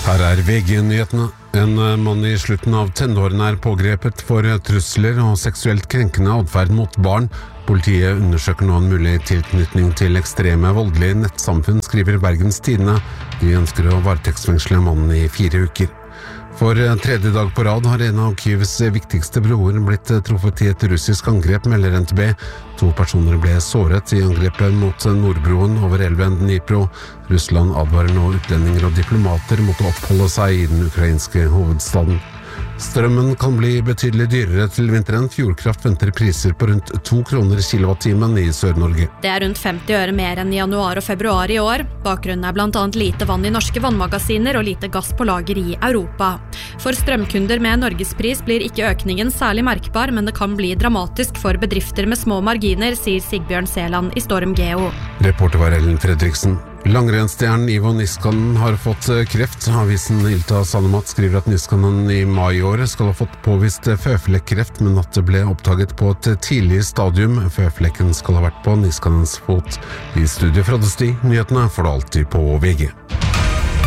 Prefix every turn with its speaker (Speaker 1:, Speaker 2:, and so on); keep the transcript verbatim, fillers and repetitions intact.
Speaker 1: Her er V G-nyhetene. En mann i slutten av tenårene er pågrepet for trusler og seksuelt krenkende adferd mot barn. Politiet undersøker nå en mulig tilknytning til ekstreme voldelige nettsamfunn, skriver Bergens Tidende. De ønsker å varetektsfengsle mannen i fire uker. For tredje dag på rad har en av Kyivs viktigste broer blitt truffet i et russisk angrep, melder N T B. To personer ble såret i angrepet mot Nordbroen over elven Dnipro. Russland advarer nå utlendinger og diplomater mot å oppholde seg i den ukrainske hovedstaden. Strømmen kan bli betydelig dyrere til vinteren. Fjordkraft venter priser på rundt to kroner kilowattimen i Sør-Norge.
Speaker 2: Det er rundt femti øre mer enn i januar og februar i år. Bakgrunnen er blant annet lite vann i norske vannmagasiner og lite gass på lager i Europa. For strømkunder med norgespris blir ikke økningen særlig merkbar, men det kan bli dramatisk for bedrifter med små marginer, sier Sigbjørn Seland i Storm Geo.
Speaker 1: Reporter var Ellen Fredriksen. Langrennsstjernen Ivo Niskanen har fått kreft. Avisen Ilta Sanomat skriver at Niskanen i mai i år skal ha fått påvist føflekkreft, men at det ble oppdaget på et tidlig stadium. Føflekken skal ha vært på Niskanens fot. I studio fra Desti, nyhetene får du alltid på V G.